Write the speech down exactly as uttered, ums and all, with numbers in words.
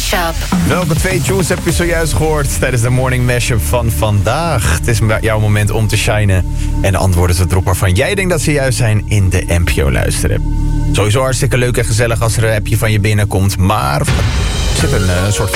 Mashup. Welke twee tunes heb je zojuist gehoord tijdens de Morning Mashup van vandaag? Het is jouw moment om te shinen en de antwoorden te droppen waarvan jij denkt dat ze juist zijn in de N P O luisteren. Sowieso hartstikke leuk en gezellig als er een appje van je binnenkomt, maar er zit een, een soort